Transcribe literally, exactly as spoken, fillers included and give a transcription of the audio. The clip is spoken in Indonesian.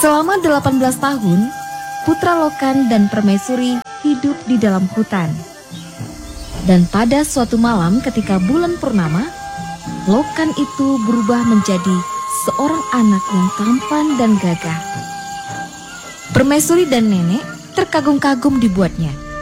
Selama delapan belas tahun, putra Lokan dan permaisuri hidup di dalam hutan. Dan pada suatu malam ketika bulan purnama, Lokan itu berubah menjadi seorang anak yang tampan dan gagah. Permaisuri dan nenek terkagum-kagum dibuatnya.